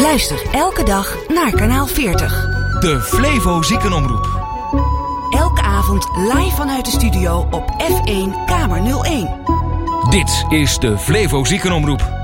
Luister elke dag naar kanaal 40. De Flevo Ziekenomroep. Elke avond live vanuit de studio op F1 Kamer 01. Dit is de Flevo Ziekenomroep.